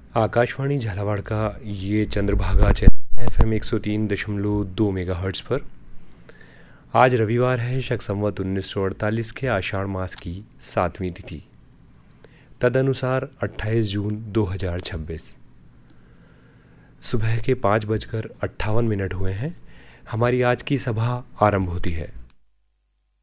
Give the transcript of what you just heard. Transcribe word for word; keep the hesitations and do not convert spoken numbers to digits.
आकाशवाणी झालावाड़ का ये Chandrabhaga channel F M एक सौ तीन दशमलव दो मेगा हर्ट्स पर आज रविवार है। शक संवत उन्नीस सौ अड़तालीस के आषाढ़ मास की सातवीं तिथि, तदनुसार अट्ठाईस जून दो हज़ार छब्बीस। सुबह के पाँच बजकर अट्ठावन मिनट हुए हैं। हमारी आज की सभा आरंभ होती है।